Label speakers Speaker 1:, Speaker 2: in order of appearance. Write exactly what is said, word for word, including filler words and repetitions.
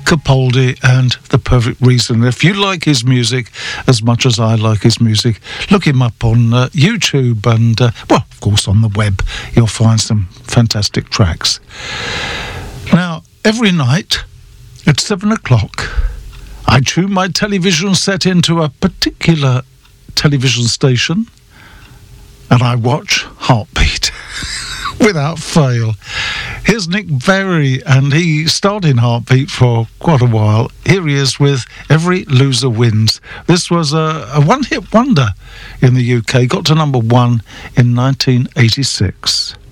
Speaker 1: Capaldi and The Perfect Reason. If you like his music as much as I like his music, look him up on uh, YouTube and, uh, well, of course on the web. You'll find some fantastic tracks. Now, every night at seven o'clock, I tune my television set into a particular television station and I watch Heartbeat without fail. Here's Nick Berry, and he starred in Heartbeat for quite a while. Here he is with Every Loser Wins. This was a, a one-hit wonder in the U K, got to number one in nineteen eighty-six.